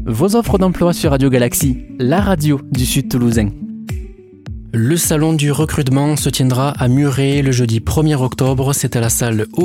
vos offres d'emploi sur Radio Galaxie, la radio du Sud Toulousain. Le salon du recrutement se tiendra à Muret le jeudi 1er octobre, c'est à la salle